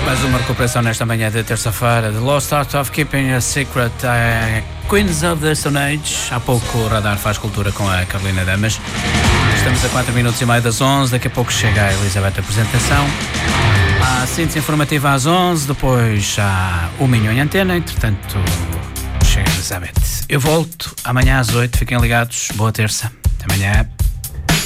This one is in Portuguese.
Mais uma recuperação nesta manhã de terça-feira. The Lost Art of Keeping a Secret, Queens of the Stone Age. Há pouco o Radar faz cultura com a Carolina Damas. Estamos a 4 minutos e meio das 11. Daqui a pouco chega a Elizabeth a apresentação. A síntese informativa às 11. Depois há o Minho em antena. Entretanto, chega a Elizabeth. Eu volto amanhã às 8. Fiquem ligados. Boa terça. Até amanhã.